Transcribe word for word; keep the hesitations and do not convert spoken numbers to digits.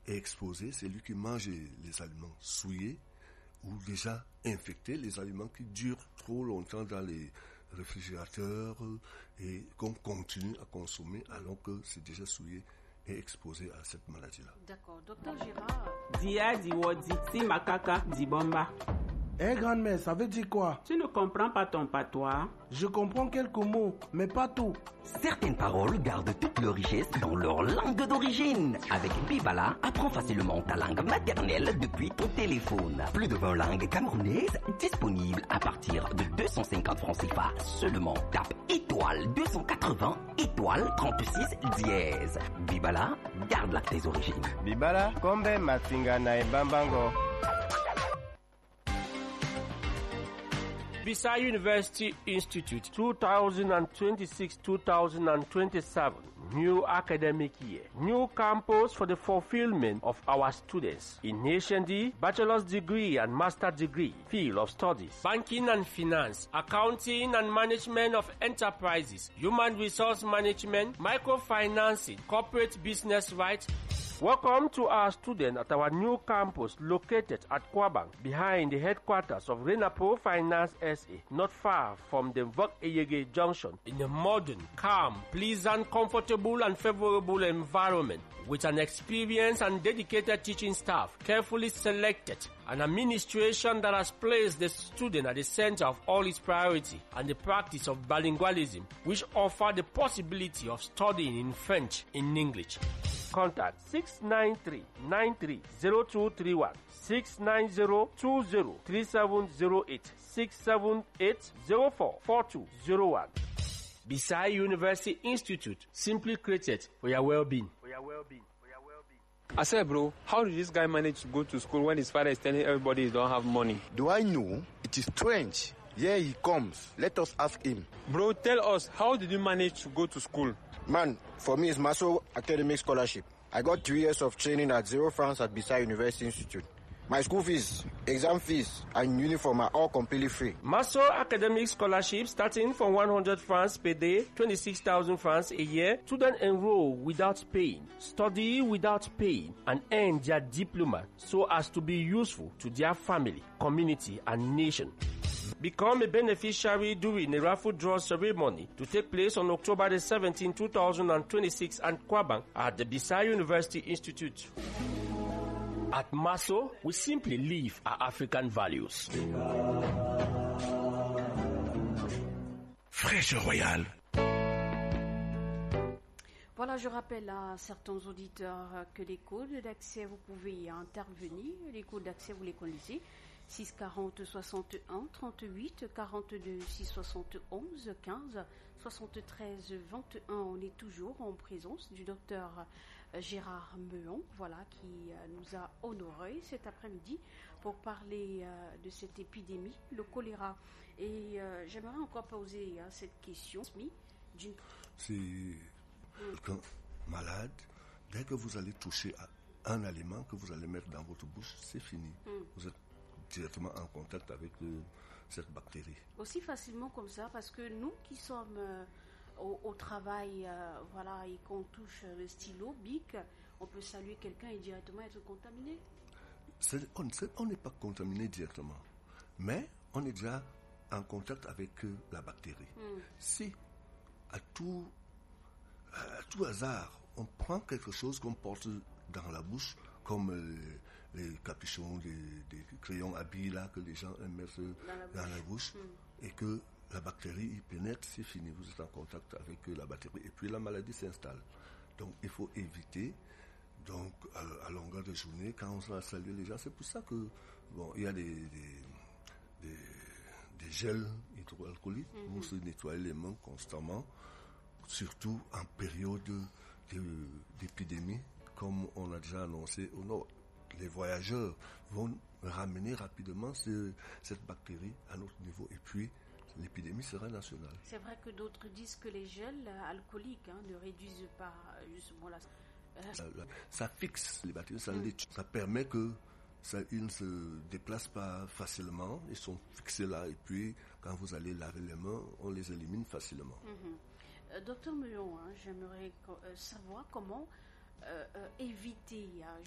est exposé, c'est lui qui mange les aliments souillés ou déjà infectés, les aliments qui durent trop longtemps dans les réfrigérateurs et qu'on continue à consommer alors que c'est déjà souillé et exposé à cette maladie-là. D'accord. Docteur Gérard. Dia diwodi si makaka dibomba. Eh grand-mère, ça veut dire quoi? Tu ne comprends pas ton patois? Je comprends quelques mots, mais pas tout. Certaines paroles gardent toute leur richesse dans leur langue d'origine. Avec Bibala, apprends facilement ta langue maternelle depuis ton téléphone. Plus de vingt langues camerounaises disponibles à partir de deux cent cinquante francs C F A seulement. Tape étoile deux cent quatre-vingts, étoile trente-six dièse. Bibala, garde-la tes origines. Bibala, kombe matinga na ebambango. Bisai University Institute twenty twenty-six to twenty twenty-seven new academic year. New campus for the fulfillment of our students in H N D, bachelor's degree and master degree, field of studies, banking and finance, accounting and management of enterprises, human resource management, microfinancing, corporate business rights. Welcome to our students at our new campus located at Kwabang, behind the headquarters of Renapo Finance S A, not far from the Vok-Eyege Junction, in a modern, calm, pleasant, comfortable and favorable environment, with an experienced and dedicated teaching staff, carefully selected, an administration that has placed the student at the center of all its priority, and the practice of bilingualism, which offer the possibility of studying in French in English. Contact six nine three, nine three zero two three one, six nine zero, two zero, three seven zero eight, six seven eight zero four, four two zero one. Bisai University Institute, simply created for your well-being. For your well-being. For your well-being. I said, bro, how did this guy manage to go to school when his father is telling everybody he don't have money? Do I know? It is strange. Here he comes. Let us ask him. Bro, tell us, how did you manage to go to school? Man, for me it's Maso Academic Scholarship. I got three years of training at zero francs at Bisai University Institute. My school fees, exam fees, and uniform are all completely free. Maso Academic Scholarship starting from one hundred francs per day, twenty-six thousand francs a year. Students enroll without paying, study without paying, and earn their diploma so as to be useful to their family, community, and nation. Become a beneficiary during a raffle draw ceremony to take place on October the seventeenth, two thousand twenty-six at Kwabang at the Bisai University Institute. At Maso, we simply live our African values. Fraîcheur royale. Voilà, je rappelle à certains auditeurs que les codes d'accès, vous pouvez y intervenir. Les codes d'accès, vous les connaissez. six quarante, soixante et un, trente-huit, quarante-deux, six soixante, onze, quinze, soixante-treize, vingt et un. On est toujours en présence du docteur Gérard Meon, voilà, qui nous a honorés cet après-midi pour parler euh, de cette épidémie, le choléra. Et euh, j'aimerais encore poser hein, cette question. D'une... C'est quelqu'un malade, dès que vous allez toucher à un aliment que vous allez mettre dans votre bouche, c'est fini. Mm. Vous êtes directement en contact avec le, cette bactérie. Aussi facilement comme ça, parce que nous qui sommes euh, au, au travail, euh, voilà, et qu'on touche le stylo, bic, on peut saluer quelqu'un et directement être contaminé. C'est, on n'est pas contaminé directement, mais on est déjà en contact avec euh, la bactérie. Mm. Si, à tout, à tout hasard, on prend quelque chose qu'on porte dans la bouche, comme euh, les capuchons, des, des crayons à billes là que les gens aiment mettre dans la bouche, dans la bouche mm. et que la bactérie y pénètre, c'est fini, vous êtes en contact avec la bactérie et puis la maladie s'installe. Donc il faut éviter, donc à, à longueur de journée, quand on va saluer les gens, c'est pour ça que bon, il y a des, des, des, des gels hydroalcooliques mm-hmm. pour se nettoyer les mains constamment, surtout en période de, d'épidémie, comme on a déjà annoncé au nord. Les voyageurs vont ramener rapidement ce, cette bactérie à notre niveau et puis l'épidémie sera nationale. C'est vrai que d'autres disent que les gels alcooliques hein, ne réduisent pas justement la... Ça, ça fixe les bactéries, ça, mm. les, ça permet que ça, ils ne se déplacent pas facilement, ils sont fixés là et puis quand vous allez laver les mains, on les élimine facilement. Mm-hmm. euh, Docteur Meon, hein, j'aimerais euh, savoir comment Euh, euh, éviter hein,